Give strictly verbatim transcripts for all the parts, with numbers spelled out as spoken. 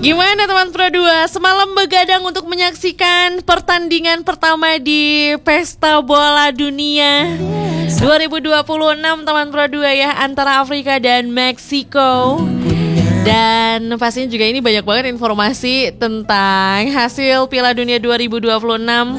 Gimana teman Pro dua? Semalam begadang untuk menyaksikan pertandingan pertama di Pesta Bola Dunia dua ribu dua puluh enam teman Pro dua ya, antara Afrika dan Meksiko. Dan pastinya juga ini banyak banget informasi tentang hasil Piala Dunia dua ribu dua puluh enam,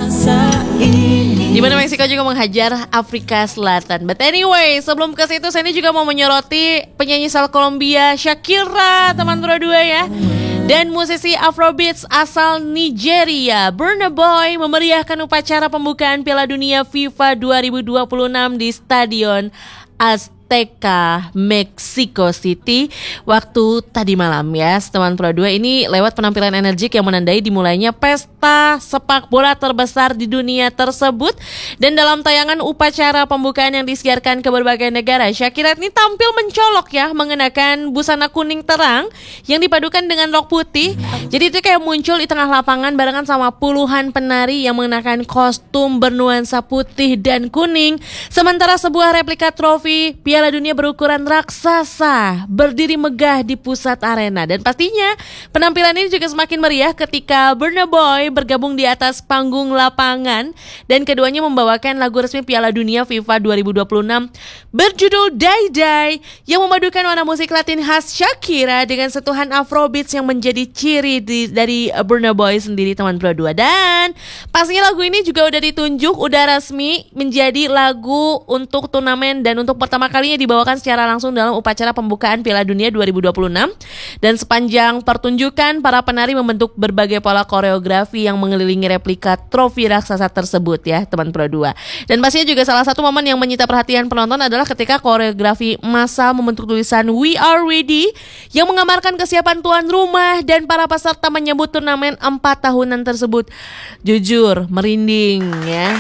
di mana Meksiko juga menghajar Afrika Selatan. But anyway, sebelum ke situ saya ini juga mau menyoroti penyanyi asal Kolombia Shakira teman Pro dua ya. Dan musisi Afrobeats asal Nigeria Burna Boy memeriahkan upacara pembukaan Piala Dunia FIFA dua ribu dua puluh enam di Stadion Azteca, Mexico City waktu tadi malam ya, teman Pro dua. Ini lewat penampilan energik yang menandai dimulainya pesta sepak bola terbesar di dunia tersebut. Dan dalam tayangan upacara pembukaan yang disiarkan ke berbagai negara, Shakira ini tampil mencolok ya, mengenakan busana kuning terang yang dipadukan dengan rok putih. Jadi itu kayak muncul di tengah lapangan barengan sama puluhan penari yang mengenakan kostum bernuansa putih dan kuning. Sementara sebuah replika trofi Piala Dunia berukuran raksasa berdiri megah di pusat arena. Dan pastinya penampilan ini juga semakin meriah ketika Burna Boy bergabung di atas panggung lapangan, dan keduanya membawakan lagu resmi Piala Dunia FIFA dua ribu dua puluh enam berjudul Die Die yang memadukan warna musik Latin khas Shakira dengan sentuhan Afrobeats yang menjadi ciri di, dari Burna Boy sendiri teman Pro dua. Dan pastinya lagu ini juga udah ditunjuk, udah resmi menjadi lagu untuk turnamen dan untuk pertama kalinya dibawakan secara langsung dalam upacara pembukaan Piala Dunia dua ribu dua puluh enam. Dan sepanjang pertunjukan, para penari membentuk berbagai pola koreografi yang mengelilingi replika trofi raksasa tersebut ya teman Pro dua. Dan pastinya juga salah satu momen yang menyita perhatian penonton adalah ketika koreografi massal membentuk tulisan We Are Ready yang menggambarkan kesiapan tuan rumah dan para peserta menyambut turnamen empat tahunan tersebut. Jujur merinding ya.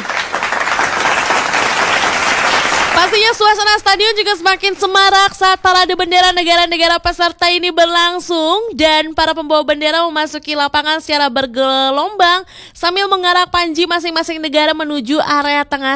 Pastinya suasana stadion juga semakin semarak saat parade bendera negara-negara peserta ini berlangsung, dan para pembawa bendera memasuki lapangan secara bergelombang sambil mengarak panji masing-masing negara menuju area tengah